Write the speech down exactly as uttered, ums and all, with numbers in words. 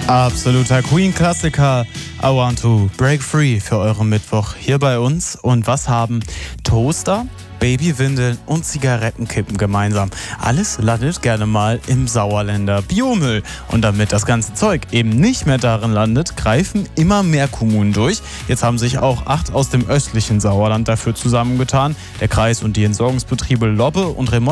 Absoluter Queen-Klassiker. I want to break free für euren Mittwoch hier bei uns. Und was haben Toaster, Babywindeln und Zigarettenkippen gemeinsam? Alles landet gerne mal im Sauerländer Biomüll. Und damit das ganze Zeug eben nicht mehr darin landet, greifen immer mehr Kommunen durch. Jetzt haben sich auch acht aus dem östlichen Sauerland dafür zusammengetan. Der Kreis und die Entsorgungsbetriebe Lobbe und Remont